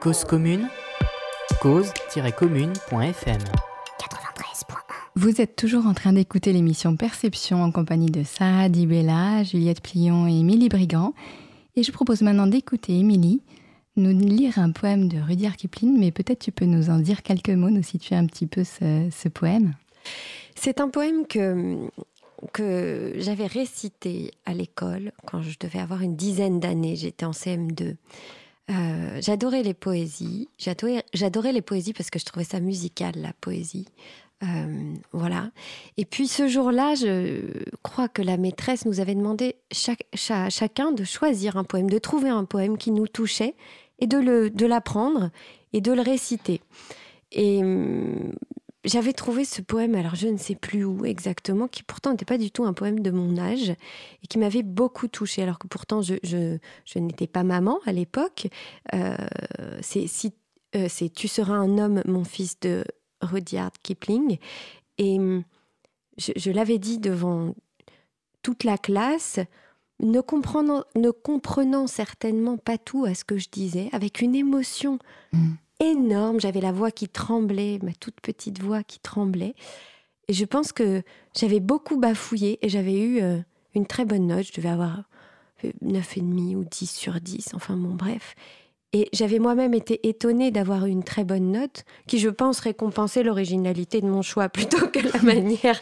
Cause commune, cause-commune.fm. Vous êtes toujours en train d'écouter l'émission Perception en compagnie de Sarah Dibella, Juliette Plion et Émilie Brigand. Et je propose maintenant d'écouter Émilie nous lire un poème de Rudyard Kipling, mais peut-être tu peux nous en dire quelques mots, nous situer un petit peu ce poème. C'est un poème que j'avais récité à l'école quand je devais avoir une dizaine d'années. J'étais en CM2. J'adorais les poésies. J'adorais les poésies parce que je trouvais ça musical, la poésie. Voilà. Et puis ce jour-là, je crois que la maîtresse nous avait demandé chacun de choisir un poème, de trouver un poème qui nous touchait et de l'apprendre et de le réciter. Et j'avais trouvé ce poème, alors je ne sais plus où exactement, qui pourtant n'était pas du tout un poème de mon âge et qui m'avait beaucoup touchée, alors que pourtant je n'étais pas maman à l'époque. C'est « Tu seras un homme, mon fils » de Rudyard Kipling. Et je l'avais dit devant toute la classe, ne comprenant certainement pas tout à ce que je disais, avec une émotion énorme. J'avais la voix qui tremblait, ma toute petite voix qui tremblait. Et je pense que j'avais beaucoup bafouillé et j'avais eu une très bonne note. Je devais avoir 9,5 ou 10 sur 10, enfin bon, bref. Et j'avais moi-même été étonnée d'avoir une très bonne note, qui, je pense, récompensait l'originalité de mon choix plutôt que la manière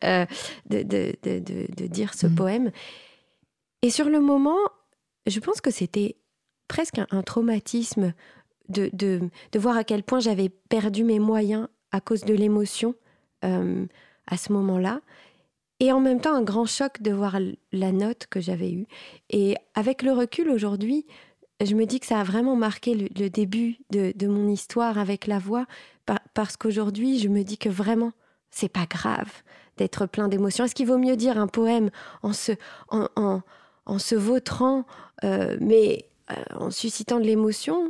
de dire ce poème. Et sur le moment, je pense que c'était presque un traumatisme de voir à quel point j'avais perdu mes moyens à cause de l'émotion à ce moment-là. Et en même temps, un grand choc de voir la note que j'avais eue. Et avec le recul aujourd'hui, je me dis que ça a vraiment marqué le début de mon histoire avec la voix, parce qu'aujourd'hui, je me dis que vraiment, c'est pas grave d'être plein d'émotions. Est-ce qu'il vaut mieux dire un poème en se vautrant, mais en suscitant de l'émotion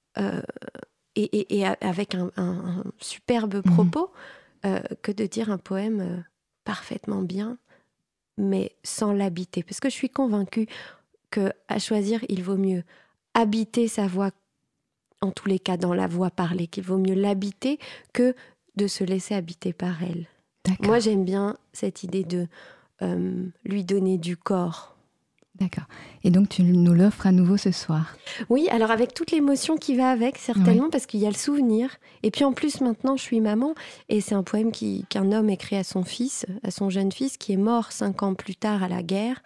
et avec un superbe propos, que de dire un poème parfaitement bien, mais sans l'habiter? Parce que je suis convaincue qu'à choisir, il vaut mieux habiter sa voix, en tous les cas dans la voix parlée, qu'il vaut mieux l'habiter que de se laisser habiter par elle. D'accord. Moi, j'aime bien cette idée de lui donner du corps. D'accord. Et donc, tu nous l'offres à nouveau ce soir. Oui, alors avec toute l'émotion qui va avec, certainement, oui. Parce qu'il y a le souvenir. Et puis en plus, maintenant, je suis maman. Et c'est un poème qu'un homme écrit à son fils, à son jeune fils, qui est mort 5 ans plus tard à la guerre.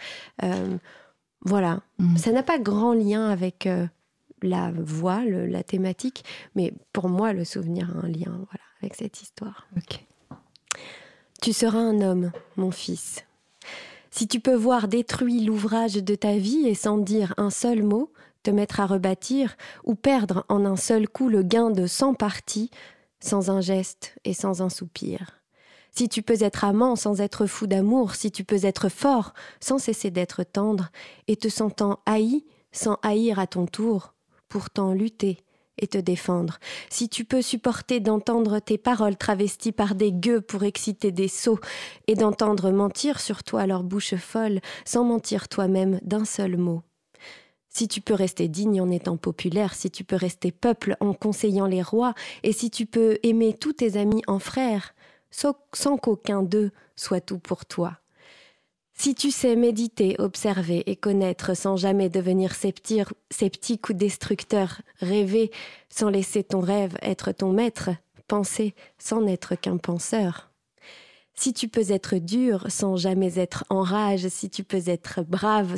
Voilà. Ça n'a pas grand lien avec la voix, la thématique. Mais pour moi, le souvenir a un lien, voilà, avec cette histoire. Ok. Tu seras un homme, mon fils. Si tu peux voir détruit l'ouvrage de ta vie et sans dire un seul mot, te mettre à rebâtir, ou perdre en un seul coup le gain de 100 parties, sans un geste et sans un soupir. Si tu peux être amant sans être fou d'amour, si tu peux être fort sans cesser d'être tendre, et te sentant haï sans haïr à ton tour, pourtant lutter et te défendre. Si tu peux supporter d'entendre tes paroles travesties par des gueux pour exciter des sots, et d'entendre mentir sur toi leur bouche folle, sans mentir toi-même d'un seul mot. Si tu peux rester digne en étant populaire, si tu peux rester peuple en conseillant les rois, et si tu peux aimer tous tes amis en frères, sans qu'aucun d'eux soit tout pour toi. Si tu sais méditer, observer et connaître sans jamais devenir sceptique ou destructeur, rêver sans laisser ton rêve être ton maître, penser sans n'être qu'un penseur. Si tu peux être dur sans jamais être en rage, si tu peux être brave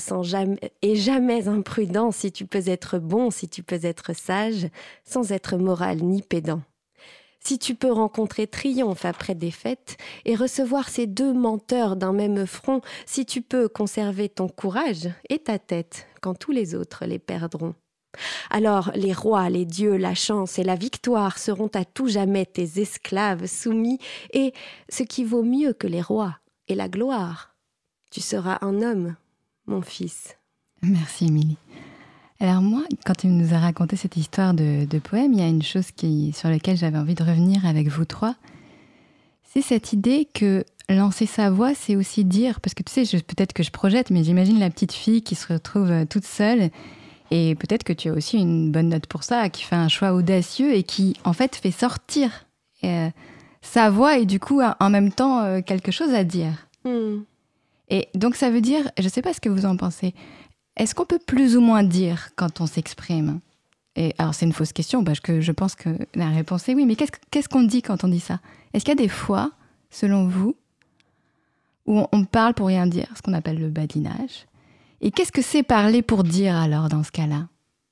jamais imprudent, si tu peux être bon, si tu peux être sage, sans être moral ni pédant. Si tu peux rencontrer triomphe après défaite et recevoir ces deux menteurs d'un même front, si tu peux conserver ton courage et ta tête quand tous les autres les perdront. Alors les rois, les dieux, la chance et la victoire seront à tout jamais tes esclaves soumis, et ce qui vaut mieux que les rois et la gloire, tu seras un homme, mon fils. Merci Émilie. Alors moi, quand tu nous as raconté cette histoire de poème, il y a une chose sur laquelle j'avais envie de revenir avec vous trois. C'est cette idée que lancer sa voix, c'est aussi dire, parce que tu sais, peut-être que je projette, mais j'imagine la petite fille qui se retrouve toute seule Et peut-être que tu as aussi une bonne note pour ça, qui fait un choix audacieux et qui, en fait, fait sortir sa voix et du coup, en même temps, quelque chose à dire. Et donc, ça veut dire, je ne sais pas ce que vous en pensez, est-ce qu'on peut plus ou moins dire quand on s'exprime ? Et alors, c'est une fausse question, parce que je pense que la réponse est oui, mais qu'est-ce qu'on dit quand on dit ça ? Est-ce qu'il y a des fois, selon vous, où on parle pour rien dire, ce qu'on appelle le badinage ? Et qu'est-ce que c'est parler pour dire alors dans ce cas-là ?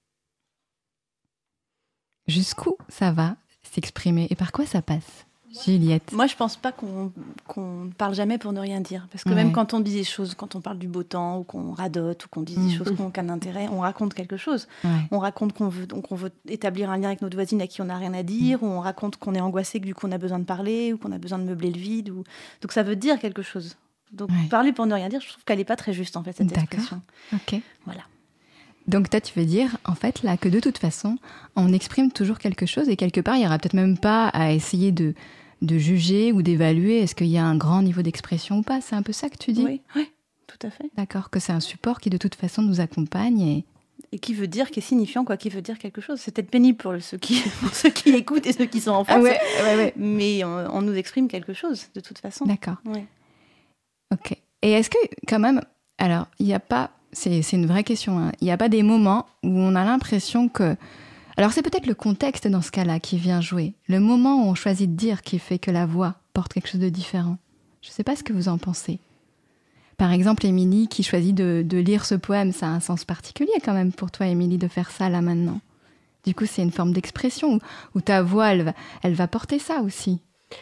Jusqu'où ça va s'exprimer et par quoi ça passe ? Juliette. Moi, je pense pas qu'on ne parle jamais pour ne rien dire. Parce que même quand on dit des choses, quand on parle du beau temps, ou qu'on radote, ou qu'on dit des choses qui n'ont aucun intérêt, on raconte quelque chose. On raconte qu'on veut établir un lien avec notre voisine à qui on n'a rien à dire, ou on raconte qu'on est angoissé, que du coup on a besoin de parler, ou qu'on a besoin de meubler le vide. Donc ça veut dire quelque chose. Donc parler pour ne rien dire, je trouve qu'elle n'est pas très juste, en fait, cette expression. Ok. Voilà. Donc toi, tu veux dire, en fait, là, que de toute façon, on exprime toujours quelque chose, et quelque part, il n'y aura peut-être même pas à essayer de juger ou d'évaluer est-ce qu'il y a un grand niveau d'expression ou pas. C'est un peu ça que tu dis ? Oui, tout à fait. D'accord, que c'est un support qui de toute façon nous accompagne et qui veut dire, qui est signifiant, quoi, qui veut dire quelque chose. C'est peut-être pénible pour ceux qui écoutent et ceux qui sont en face, mais on nous exprime quelque chose de toute façon. D'accord. Ouais. Ok. Et est-ce que quand même, alors il n'y a pas, c'est une vraie question, hein, il n'y a pas des moments où on a l'impression que alors c'est peut-être le contexte dans ce cas-là qui vient jouer. Le moment où on choisit de dire qui fait que la voix porte quelque chose de différent. Je ne sais pas ce que vous en pensez. Par exemple, Émilie qui choisit de lire ce poème, ça a un sens particulier quand même pour toi, Émilie, de faire ça là maintenant. Du coup, c'est une forme d'expression où ta voix, elle va porter ça aussi.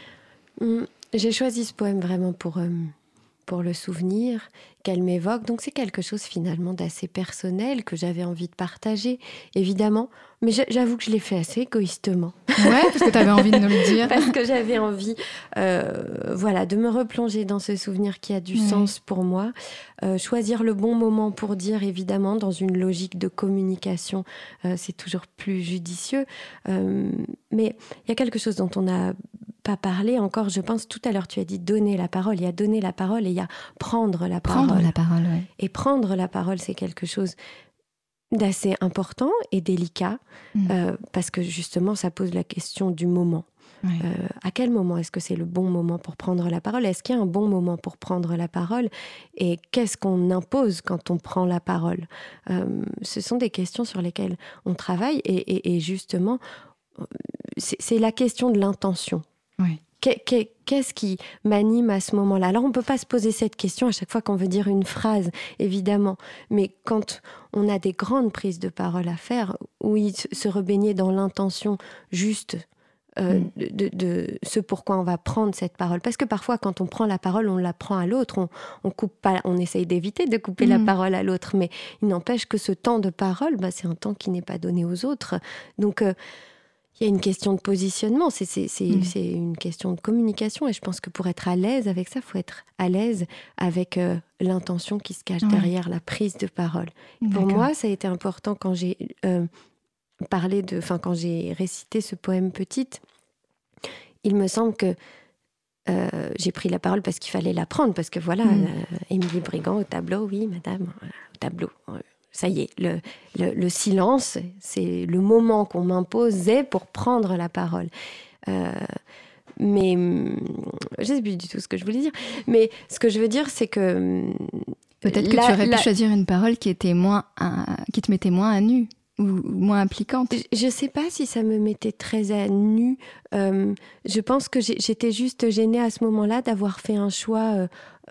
J'ai choisi ce poème vraiment pour le souvenir qu'elle m'évoque. Donc c'est quelque chose finalement d'assez personnel que j'avais envie de partager, évidemment. Mais j'avoue que je l'ai fait assez égoïstement. Ouais, parce que tu avais envie de nous le dire. Parce que j'avais envie de me replonger dans ce souvenir qui a du sens pour moi. Choisir le bon moment pour dire, évidemment, dans une logique de communication, c'est toujours plus judicieux. Mais il y a quelque chose dont on n'a pas parlé encore, je pense. Tout à l'heure, tu as dit donner la parole. Il y a donner la parole et il y a prendre la parole. Prendre la parole, oui. Et prendre la parole, c'est quelque chose d'assez important et délicat, parce que justement, ça pose la question du moment. Oui. À quel moment est-ce que c'est le bon moment pour prendre la parole ? Est-ce qu'il y a un bon moment pour prendre la parole ? Et qu'est-ce qu'on impose quand on prend la parole ? Ce sont des questions sur lesquelles on travaille et justement, c'est la question de l'intention. Oui. Qu'est-ce qui m'anime à ce moment-là ? Alors, on ne peut pas se poser cette question à chaque fois qu'on veut dire une phrase, évidemment. Mais quand on a des grandes prises de parole à faire, oui, se rebaigner dans l'intention juste de ce pourquoi on va prendre cette parole. Parce que parfois, quand on prend la parole, on la prend à l'autre. On coupe pas, on essaye d'éviter de couper la parole à l'autre. Mais il n'empêche que ce temps de parole, c'est un temps qui n'est pas donné aux autres. Donc, il y a une question de positionnement, c'est une question de communication et je pense que pour être à l'aise avec ça, il faut être à l'aise avec l'intention qui se cache derrière la prise de parole. Pour moi, ça a été important quand j'ai quand j'ai récité ce poème Petite. Il me semble que j'ai pris la parole parce qu'il fallait la prendre, parce que voilà, Émilie Brigand au tableau, oui madame, au tableau. Ça y est, le silence, c'est le moment qu'on m'imposait pour prendre la parole. Mais je ne sais plus du tout ce que je voulais dire. Mais ce que je veux dire, c'est que... Peut-être que tu aurais pu choisir une parole qui te mettait moins à nu ou moins impliquante. Je ne sais pas si ça me mettait très à nu. Je pense que j'étais juste gênée à ce moment-là d'avoir fait un choix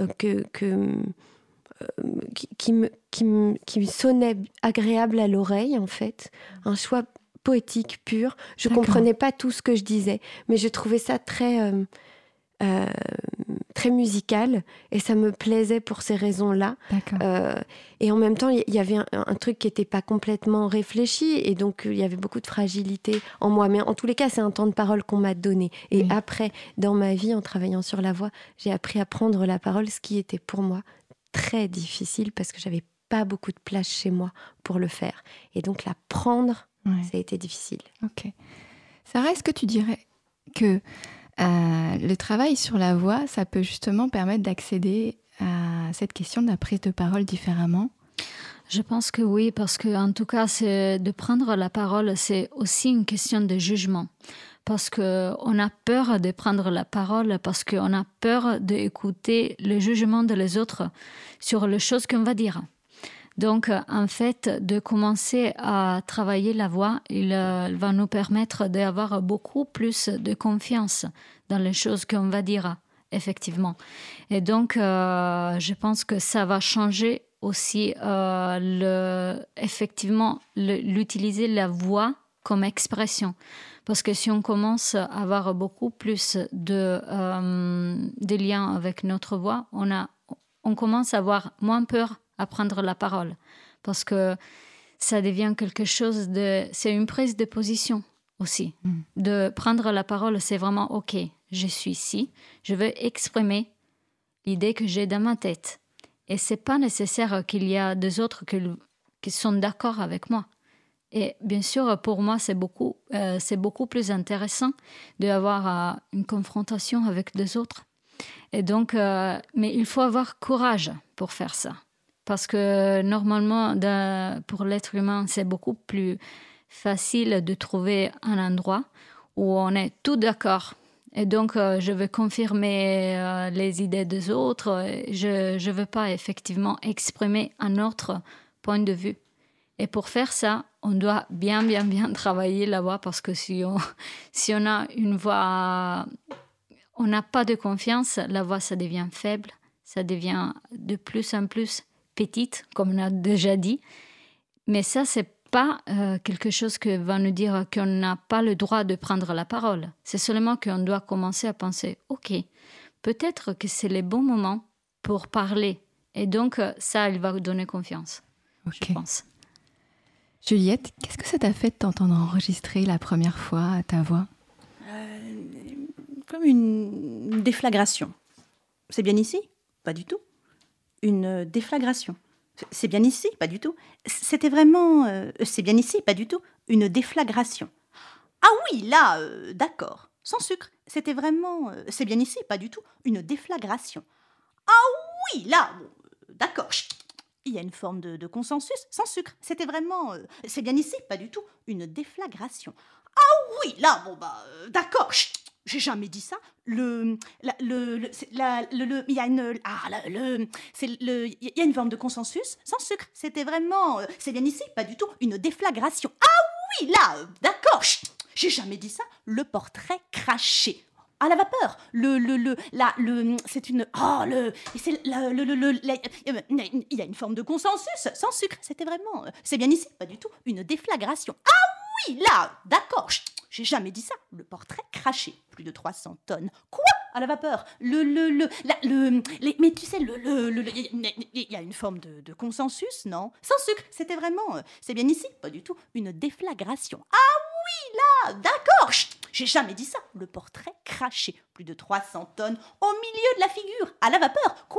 qui me sonnait agréable à l'oreille, en fait. Un choix poétique pur. Je ne comprenais pas tout ce que je disais, mais je trouvais ça très musical et ça me plaisait pour ces raisons-là. Et en même temps, il y avait un truc qui n'était pas complètement réfléchi et donc il y avait beaucoup de fragilité en moi. Mais en tous les cas, c'est un temps de parole qu'on m'a donné. Et après, dans ma vie, en travaillant sur la voix, j'ai appris à prendre la parole, ce qui était pour moi très difficile parce que j'avais pas beaucoup de place chez moi pour le faire. Et donc la prendre, ça a été difficile. Ok. Sarah, est-ce que tu dirais que le travail sur la voix, ça peut justement permettre d'accéder à cette question de la prise de parole différemment ? Je pense que oui, parce que en tout cas, de prendre la parole, c'est aussi une question de jugement. Parce qu'on a peur de prendre la parole, parce qu'on a peur d'écouter le jugement des autres sur les choses qu'on va dire. Donc, en fait, de commencer à travailler la voix, il va nous permettre d'avoir beaucoup plus de confiance dans les choses qu'on va dire, effectivement. Et donc, je pense que ça va changer aussi effectivement l'utiliser la voix comme expression. Parce que si on commence à avoir beaucoup plus de liens avec notre voix, on commence à avoir moins peur à prendre la parole. Parce que ça devient quelque chose c'est une prise de position aussi. De prendre la parole, c'est vraiment « OK, je suis ici, je veux exprimer l'idée que j'ai dans ma tête. » Et ce n'est pas nécessaire qu'il y ait des autres qui sont d'accord avec moi. Et bien sûr, pour moi, c'est beaucoup plus intéressant d'avoir une confrontation avec des autres. Et donc, mais il faut avoir courage pour faire ça. Parce que normalement, pour l'être humain, c'est beaucoup plus facile de trouver un endroit où on est tout d'accord. Et donc, je veux confirmer les idées des autres. Je ne veux pas effectivement exprimer un autre point de vue. Et pour faire ça, on doit bien travailler la voix parce que si on a une voix, on n'a pas de confiance, la voix, ça devient faible, ça devient de plus en plus petite, comme on a déjà dit. Mais ça, c'est pas quelque chose qui va nous dire qu'on n'a pas le droit de prendre la parole. C'est seulement qu'on doit commencer à penser, OK, peut-être que c'est le bon moment pour parler. Et donc, ça, il va vous donner confiance, je pense. Juliette, qu'est-ce que ça t'a fait de t'entendre enregistrer la première fois ta voix ? Comme une déflagration. C'est bien ici ? Pas du tout. Une déflagration. C'est bien ici ? Pas du tout. C'était vraiment... c'est bien ici ? Pas du tout. Une déflagration. Ah oui, là, d'accord. Sans sucre. C'était vraiment... c'est bien ici ? Pas du tout. Une déflagration. Ah oui, là, d'accord. Chut. Il y a une forme de consensus, sans sucre. C'était vraiment... c'est bien ici, pas du tout. Une déflagration. Ah oui, là, d'accord. Chut, j'ai jamais dit ça. Il y a une forme de consensus, sans sucre. C'était vraiment... c'est bien ici, pas du tout. Une déflagration. Ah oui, là, d'accord. Chut, j'ai jamais dit ça. Le portrait craché. À la vapeur, c'est une, il y a une forme de consensus, sans sucre, c'était vraiment, c'est bien ici, pas du tout, une déflagration. Ah oui, là, d'accord, j'ai jamais dit ça, le portrait craché, plus de 300 tonnes. Quoi ? À la vapeur, mais tu sais, il y a une forme de consensus, non ? Sans sucre, c'était vraiment, c'est bien ici, pas du tout, une déflagration. Ah oui, là, d'accord, j'ai jamais dit ça. Le portrait craché, plus de 300 tonnes, au milieu de la figure, à la vapeur. Quoi ?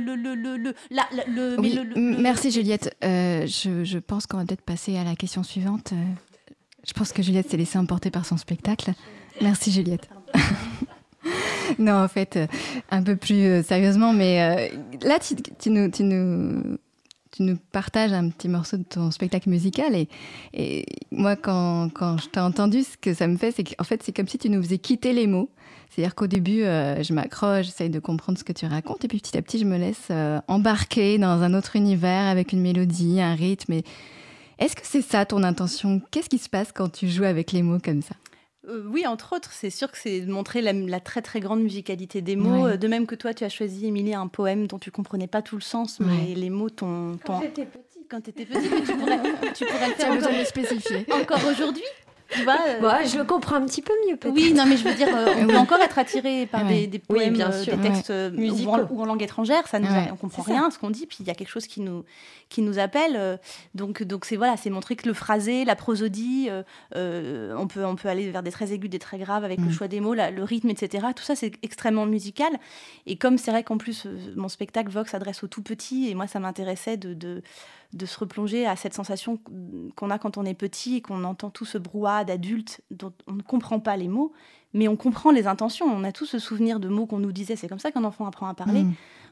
Merci Juliette. Je pense qu'on va peut-être passer à la question suivante. Je pense que Juliette s'est laissée emporter par son spectacle. Merci Juliette. Non, en fait, un peu plus sérieusement, mais là, tu nous partages un petit morceau de ton spectacle musical et moi, quand je t'ai entendu, ce que ça me fait, c'est qu'en fait, c'est comme si tu nous faisais quitter les mots. C'est-à-dire qu'au début, je m'accroche, j'essaye de comprendre ce que tu racontes et puis petit à petit, je me laisse embarquer dans un autre univers avec une mélodie, un rythme. Et est-ce que c'est ça ton intention ? Qu'est-ce qui se passe quand tu joues avec les mots comme ça ? Oui, entre autres, c'est sûr que c'est de montrer la très très grande musicalité des mots. Ouais. De même que toi, tu as choisi, Émilie, un poème dont tu comprenais pas tout le sens, mais les mots t'ont... Quand j'étais petite. Quand tu étais petite, mais tu pourrais le faire encore, le spécifier. Encore aujourd'hui. Tu vois, je le comprends un petit peu mieux peut-être. Oui, non, mais je veux dire, on peut encore être attiré par des poèmes, des textes ou en langue étrangère. Ça nous on comprend rien à ce qu'on dit, puis il y a quelque chose qui nous appelle. Donc c'est montrer que le phrasé, la prosodie, on peut aller vers des traits aigus, des traits graves avec le choix des mots, le rythme, etc. Tout ça, c'est extrêmement musical. Et comme c'est vrai qu'en plus, mon spectacle Vox s'adresse aux tout petits, et moi, ça m'intéressait de se replonger à cette sensation qu'on a quand on est petit et qu'on entend tout ce brouhaha d'adultes dont on ne comprend pas les mots, mais on comprend les intentions. On a tous ce souvenir de mots qu'on nous disait. C'est comme ça qu'un enfant apprend à parler.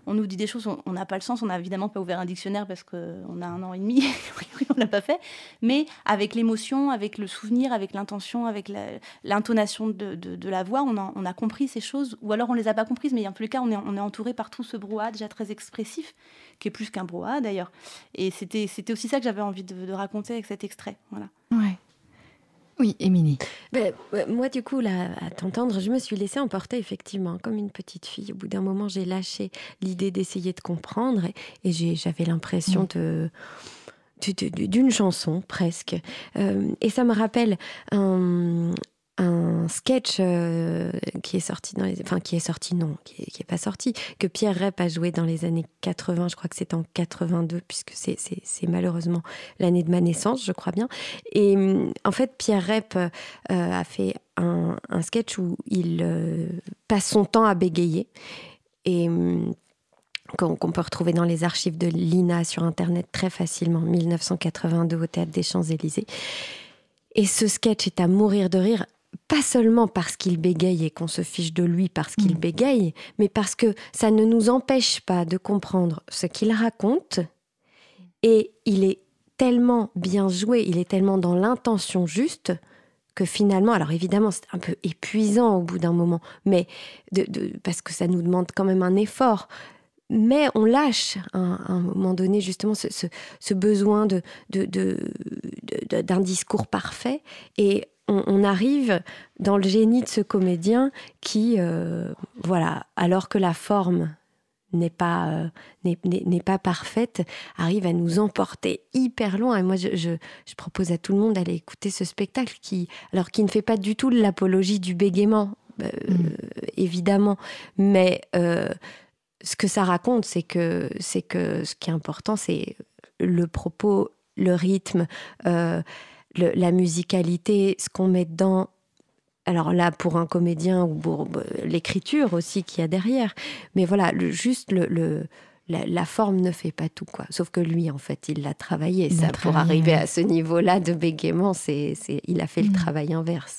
on nous dit des choses, on n'a pas le sens, on n'a évidemment pas ouvert un dictionnaire parce qu'on a 1 an et demi, on ne l'a pas fait, mais avec l'émotion, avec le souvenir, avec l'intention, avec l'intonation de la voix, on a compris ces choses, ou alors on ne les a pas comprises, mais en tous les cas, on est entouré par tout ce brouhaha déjà très expressif, qui est plus qu'un brouhaha d'ailleurs. Et c'était aussi ça que j'avais envie de raconter avec cet extrait. Voilà. Ouais. Oui, Émilie. Moi, du coup, là, à t'entendre, je me suis laissée emporter, effectivement, comme une petite fille. Au bout d'un moment, j'ai lâché l'idée d'essayer de comprendre et j'avais l'impression d'une chanson, presque. Et ça me rappelle un sketch qui est sorti qui est pas sorti, que Pierre Rep a joué dans les années 80, je crois que c'est en 82, puisque c'est malheureusement l'année de ma naissance, je crois bien. Et en fait, Pierre Rep a fait un sketch où il passe son temps à bégayer, et qu'on peut retrouver dans les archives de l'INA sur Internet très facilement, 1982 au Théâtre des Champs-Élysées. Et ce sketch est à mourir de rire, pas seulement parce qu'il bégaye et qu'on se fiche de lui parce qu'il bégaye, mais parce que ça ne nous empêche pas de comprendre ce qu'il raconte. Et il est tellement bien joué, il est tellement dans l'intention juste que finalement, alors évidemment c'est un peu épuisant au bout d'un moment, mais parce que ça nous demande quand même un effort. Mais on lâche à un moment donné justement ce besoin d'un discours parfait, et on arrive dans le génie de ce comédien qui, alors que la forme n'est pas parfaite, arrive à nous emporter hyper loin. Et moi, je propose à tout le monde d'aller écouter ce spectacle qui ne fait pas du tout l'apologie du bégaiement, évidemment, mais ce que ça raconte, c'est que ce qui est important, c'est le propos, le rythme, la musicalité, ce qu'on met dedans. Alors là, pour un comédien, ou pour l'écriture aussi qu'il y a derrière. Mais voilà, la forme ne fait pas tout, quoi. Sauf que lui, en fait, il l'a travaillé. Pour arriver à ce niveau-là de bégaiement, il a fait le travail inverse.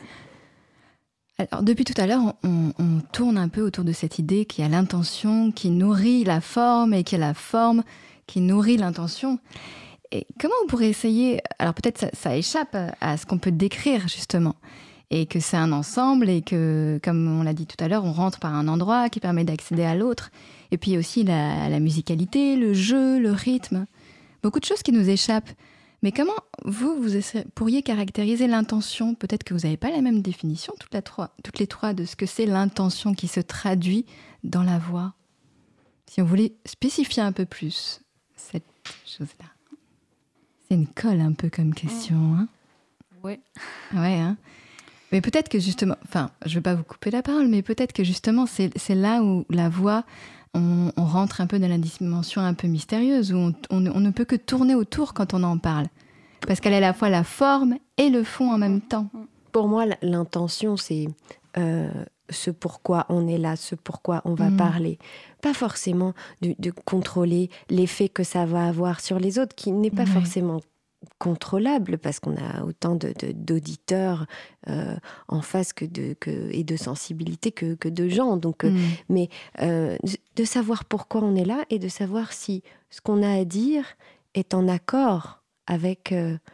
Alors, depuis tout à l'heure, on tourne un peu autour de cette idée qu'il y a l'intention qui nourrit la forme et qu'il y a la forme qui nourrit l'intention. Et comment on pourrait essayer... Alors peut-être ça échappe à ce qu'on peut décrire, justement. Et que c'est un ensemble et que, comme on l'a dit tout à l'heure, on rentre par un endroit qui permet d'accéder à l'autre. Et puis aussi la musicalité, le jeu, le rythme. Beaucoup de choses qui nous échappent. Mais comment vous pourriez caractériser l'intention ? Peut-être que vous n'avez pas la même définition, toutes les trois, de ce que c'est l'intention qui se traduit dans la voix. Si on voulait spécifier un peu plus cette chose-là. C'est une colle un peu comme question, hein ? Oui. Ouais, hein ? Mais peut-être que justement, enfin, je ne veux pas vous couper la parole, mais peut-être que justement, c'est là où la voix, on rentre un peu dans la dimension un peu mystérieuse, où on ne peut que tourner autour quand on en parle. Parce qu'elle est à la fois la forme et le fond en même temps. Pour moi, l'intention, c'est ce pourquoi on est là, ce pourquoi on va parler. Pas forcément de contrôler l'effet que ça va avoir sur les autres, qui n'est pas forcément contrôlable, parce qu'on a autant d'auditeurs en face et de sensibilité que de gens. Donc, mais de savoir pourquoi on est là et de savoir si ce qu'on a à dire est en accord avec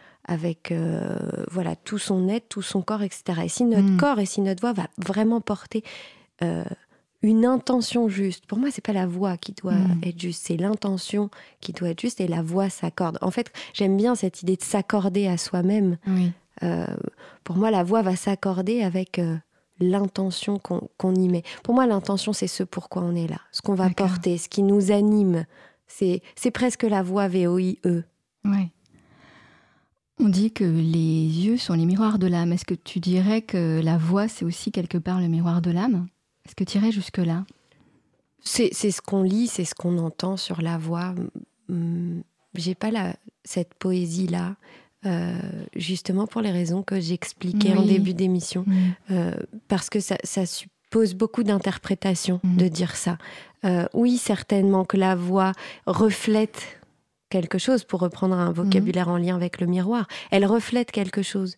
tout son être, tout son corps, etc. Et si notre corps et si notre voix va vraiment porter une intention juste. Pour moi, c'est pas la voix qui doit être juste, c'est l'intention qui doit être juste, et la voix s'accorde. En fait, j'aime bien cette idée de s'accorder à soi-même. Oui. Pour moi, la voix va s'accorder avec l'intention qu'on y met. Pour moi, l'intention, c'est ce pourquoi on est là, ce qu'on va porter, ce qui nous anime. C'est presque la voix VOIE. Oui. On dit que les yeux sont les miroirs de l'âme. Est-ce que tu dirais que la voix, c'est aussi quelque part le miroir de l'âme ? Est-ce que tu irais jusque-là ? C'est ce qu'on lit, c'est ce qu'on entend sur la voix. J'ai pas cette poésie-là, justement pour les raisons que j'expliquais en début d'émission. Parce que ça suppose beaucoup d'interprétation de dire ça. Oui, certainement que la voix reflète quelque chose, pour reprendre un vocabulaire en lien avec le miroir. Elle reflète quelque chose.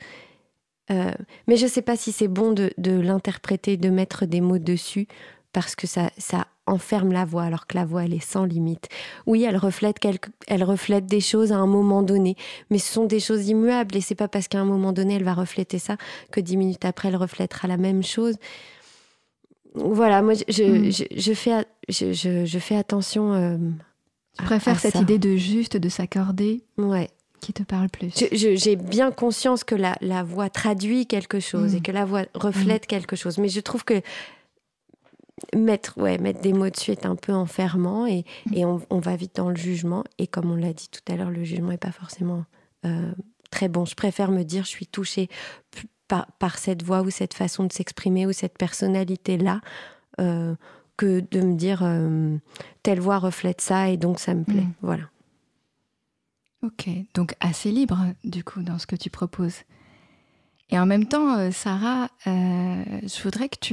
Mais je ne sais pas si c'est bon de l'interpréter, de mettre des mots dessus, parce que ça enferme la voix, alors que la voix, elle est sans limite. Oui, elle reflète des choses à un moment donné, mais ce sont des choses immuables, et c'est pas parce qu'à un moment donné, elle va refléter ça que 10 minutes après, elle reflètera la même chose. Voilà, moi, je fais attention Tu préfères cette ça. idée de s'accorder qui te parle plus. J'ai bien conscience que la voix traduit quelque chose et que la voix reflète quelque chose. Mais je trouve que mettre des mots dessus est un peu enfermant et on va vite dans le jugement. Et comme on l'a dit tout à l'heure, le jugement n'est pas forcément très bon. Je préfère me dire je suis touchée par cette voix ou cette façon de s'exprimer ou cette personnalité-là que de me dire telle voix reflète ça et donc ça me plaît. Voilà. Ok, donc assez libre du coup dans ce que tu proposes. Et en même temps, Sarah, je voudrais que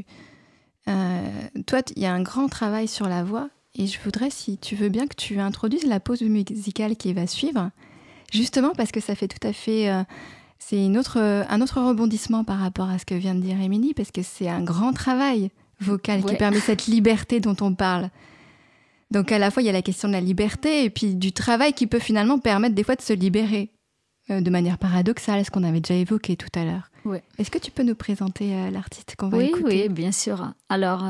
toi, il y a un grand travail sur la voix et je voudrais, si tu veux bien, que tu introduises la pause musicale qui va suivre, justement parce que ça fait tout à fait... c'est un autre rebondissement par rapport à ce que vient de dire Émilie, parce que c'est un grand travail vocal qui permet cette liberté dont on parle. Donc à la fois, il y a la question de la liberté et puis du travail qui peut finalement permettre des fois de se libérer de manière paradoxale, ce qu'on avait déjà évoqué tout à l'heure. Oui. Est-ce que tu peux nous présenter l'artiste qu'on va écouter ? Oui, bien sûr. Alors,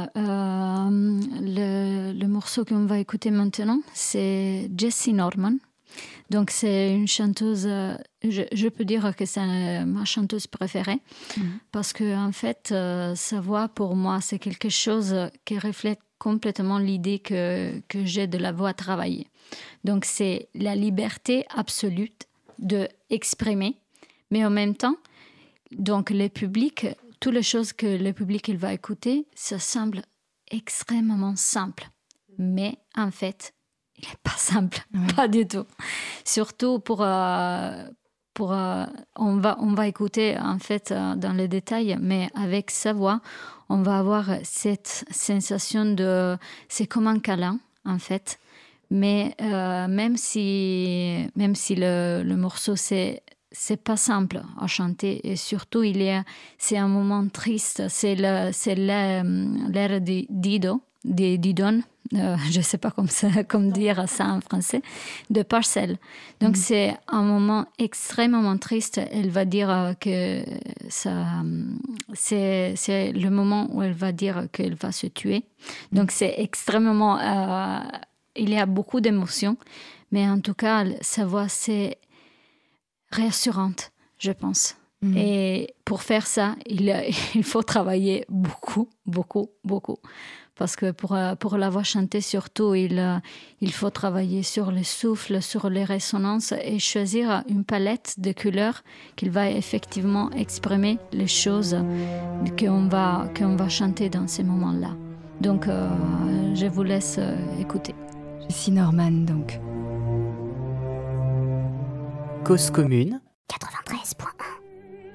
le morceau qu'on va écouter maintenant, c'est Jessye Norman. Donc c'est une chanteuse, je peux dire que c'est ma chanteuse préférée, parce que en fait, sa voix pour moi, c'est quelque chose qui reflète complètement l'idée que j'ai de la voix travaillée. Donc c'est la liberté absolue de exprimer, mais en même temps, donc le public, toutes les choses que le public il va écouter, ça semble extrêmement simple, mais en fait, il n'est pas simple, pas du tout. Surtout on va écouter en fait dans les détails, mais avec sa voix, on va avoir cette sensation c'est comme un câlin en fait. Mais même si le morceau c'est pas simple à chanter et surtout c'est un moment triste, c'est l'air de Didon. Je ne sais pas comment dire ça en français, de Parcelles. Donc c'est un moment extrêmement triste. Elle va dire que c'est le moment où elle va dire qu'elle va se tuer. Donc c'est extrêmement... il y a beaucoup d'émotions, mais en tout cas, sa voix, c'est rassurante, je pense. Et pour faire ça, il faut travailler beaucoup, beaucoup, beaucoup. Parce que pour la voix chantée, surtout, il faut travailler sur le souffle, sur les résonances et choisir une palette de couleurs qui va effectivement exprimer les choses qu'on va chanter dans ces moments-là. Donc, je vous laisse écouter. Jessye Norman, donc. Cause commune 93.1